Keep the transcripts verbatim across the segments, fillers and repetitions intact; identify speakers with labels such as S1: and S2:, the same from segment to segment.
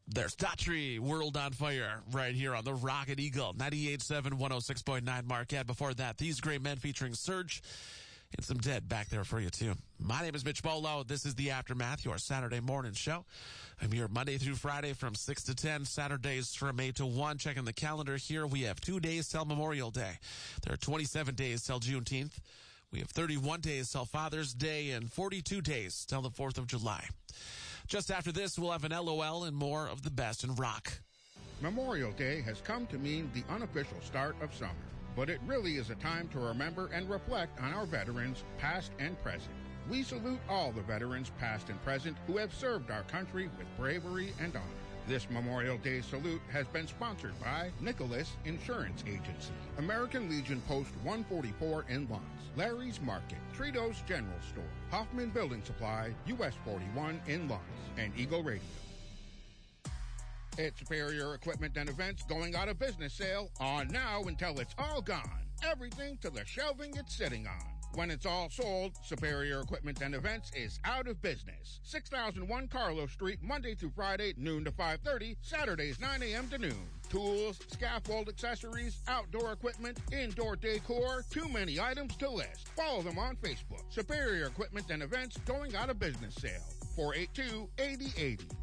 S1: There's Daughtry, World on Fire, right here on the Rocket Eagle, ninety-eight point seven, one oh six point nine Marquette. Before that, These Great Men featuring Surge and some Dead back there for you, too. My name is Mitch Bolo. This is The Aftermath, your Saturday morning show. I'm here Monday through Friday from six to ten, Saturdays from eight to one. Checking the calendar here, we have two days till Memorial Day. There are twenty-seven days till Juneteenth. We have thirty-one days till Father's Day and forty-two days till the fourth of July. Just after this, we'll have an L O L and more of the best in rock.
S2: Memorial Day has come to mean the unofficial start of summer, but it really is a time to remember and reflect on our veterans, past and present. We salute all the veterans, past and present, who have served our country with bravery and honor. This Memorial Day salute has been sponsored by Nicholas Insurance Agency, American Legion Post one forty-four in Lawrence, Larry's Market, Tritos General Store, Hoffman Building Supply, U S forty-one in Lawrence, and Eagle Radio. It's Superior Equipment and Events going out of business sale on now until it's all gone. Everything to the shelving it's sitting on. When it's all sold, Superior Equipment and Events is out of business. six thousand one Carlos Street, Monday through Friday, noon to five thirty, Saturdays nine a.m. to noon. Tools, scaffold accessories, outdoor equipment, indoor decor, too many items to list. Follow them on Facebook. Superior Equipment and Events going out of business sale. four eight two, eight oh eight oh.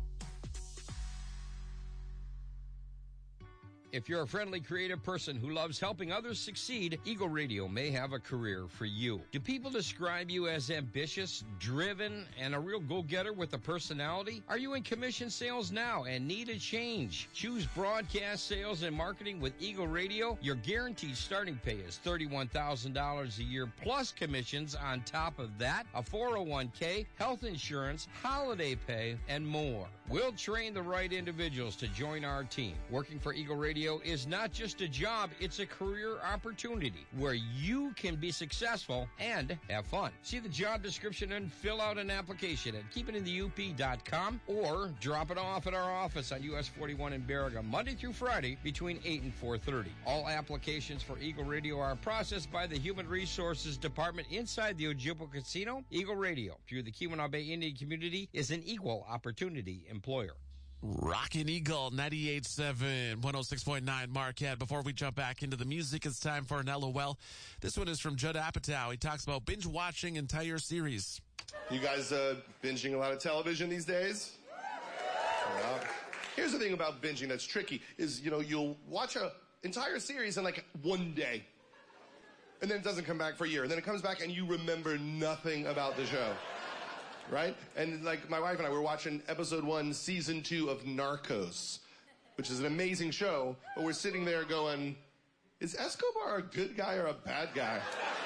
S3: If you're a friendly, creative person who loves helping others succeed, Eagle Radio may have a career for you. Do people describe you as ambitious, driven, and a real go-getter with a personality? Are you in commission sales now and need a change? Choose broadcast sales and marketing with Eagle Radio. Your guaranteed starting pay is thirty-one thousand dollars a year plus commissions on top of that, a four oh one k, health insurance, holiday pay, and more. We'll train the right individuals to join our team. Working for Eagle Radio is not just a job, it's a career opportunity where you can be successful and have fun. See the job description and fill out an application at keep it in the U P dot com or drop it off at our office on U S forty-one in Baraga Monday through Friday between eight and four thirty. All applications for Eagle Radio are processed by the Human Resources Department inside the Ojibwa Casino. Eagle Radio, through the Keweenaw Bay Indian community, is an equal opportunity employer.
S1: Rockin' Eagle, ninety-eight point seven, one oh six point nine Marquette. Before we jump back into the music, it's time for an L O L. This one is from Judd Apatow. He talks about binge watching entire series.
S4: You guys uh, binging a lot of television these days? Yeah. Here's the thing about binging that's tricky is, you know, you'll watch an entire series in like one day. And then it doesn't come back for a year. And then it comes back and you remember nothing about the show. Right? And like my wife and I were watching episode one, season two of Narcos, which is an amazing show, but we're sitting there going, is Escobar a good guy or a bad guy?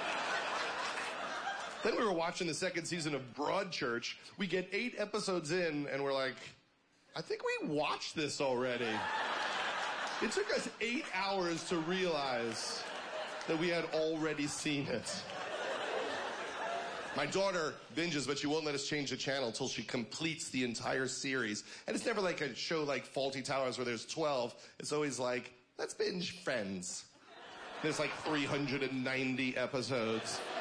S4: Then we were watching the second season of Broadchurch. We get eight episodes in and we're like, I think we watched this already. It took us eight hours to realize that we had already seen it. My daughter binges, but she won't let us change the channel until she completes the entire series. And it's never like a show like Fawlty Towers where there's twelve. It's always like, let's binge Friends. There's like three hundred ninety episodes.